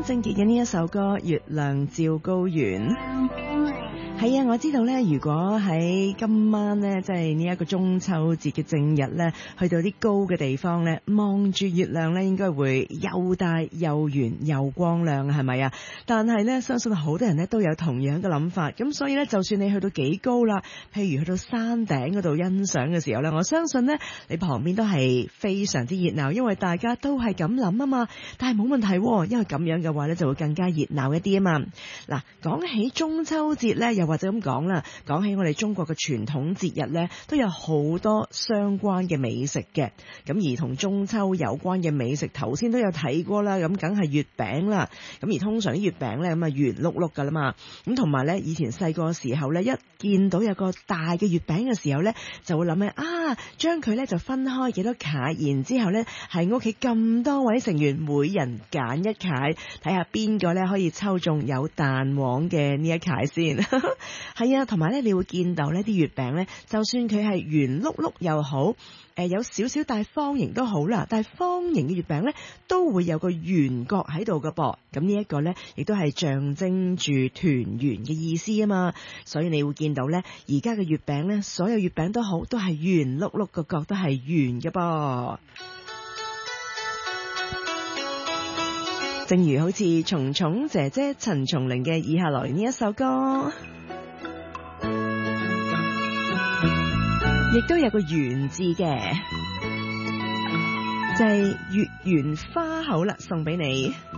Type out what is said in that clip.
正傑嘅呢一首歌《月亮照高原》。係啊，我知道咧，如果喺今晚咧，即係呢一個中秋節嘅正日咧，去到啲高嘅地方咧，望住月亮咧，應該會又大又圓又光亮，係咪啊？但係咧，相信好多人咧都有同樣嘅諗法，咁所以咧，就算你去到幾高啦，譬如去到山頂嗰度欣賞嘅時候咧，我相信咧，你旁邊都係非常之熱鬧，因為大家都係咁諗啊嘛。但係冇問題，因為咁樣嘅話咧，就會更加熱鬧一啲啊嘛。嗱，講起中秋節咧，又或者咁講啦，講起我哋中國嘅傳統節日咧，都有好多相關嘅美食嘅。咁而同中秋有關嘅美食，頭先都有睇過啦，咁梗係月餅啦。咁而通常啲月餅咧，咁啊圓碌碌噶啦嘛。咁同埋咧，以前細個嘅時候咧，一見到有個大嘅月餅嘅時候咧，就會諗起將佢咧就分開幾多塊，然之後咧喺屋企咁多位成員，每人揀一塊，睇下邊個咧可以抽中有蛋黃嘅呢一塊先。係啊，同埋咧，你會見到呢啲月餅咧，就算佢係圓碌碌又好，有少少大方形都好啦，但係方形嘅月餅咧都會有個圓角喺度㗎噃。咁呢一個咧，亦都係象徵住團圓嘅意思啊嘛。所以你會見到咧，而家嘅月餅咧，所有月餅都好，都係圓碌碌，個角都係圓嘅噃。正如好似蟲蟲姐姐陳松伶嘅以下來呢一首歌，亦都有個圓字嘅，就係月圓花口啦，送俾你。